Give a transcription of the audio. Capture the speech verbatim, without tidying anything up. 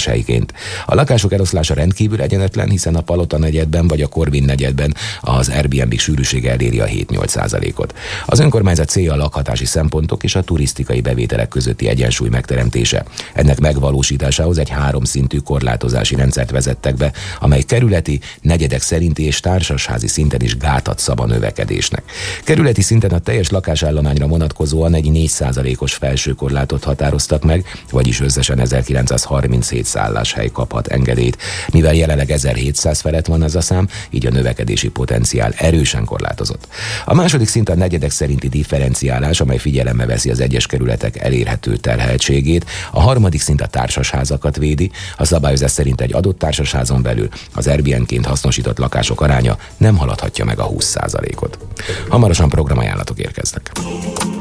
helyként. A lakások eloszlása rendkívül egyenetlen, hiszen a Palota negyedben vagy a Korvin negyedben az Airbnb sűrűsége eléri a hét-nyolc százalékot. Az önkormányzat célja a lakhatási szempontok és a turisztikai bevételek közötti egyensúly megteremtése. Ennek megvalósításához egy háromszintű korlátozási rendszert vezettek be, amely kerületi, negyedek szerinti és társasházi szinten is gátat szab a növekedésnek. Kerületi szinten a teljes lakásállományra vonatkozóan egy négy százalékos felső korlátot határoztak meg, vagyis összesen ezerkilencszázharminchét szálláshely kaphat engedélyt. Mivel jelenleg ezerhétszáz felett van ez a szám, így a növekedési potenciál erősen korlátozott. A második szint a negyedek szerinti differenciálás, amely figyelembe veszi az egyes kerületek elérhető terheltségét. A harmadik szint a társasházakat védi. A szabályozás szerint egy adott társasházon belül az Airbnb-ként hasznosított lakások aránya nem haladhatja meg a húsz százalékot. Hamarosan programajánlatok érkeznek.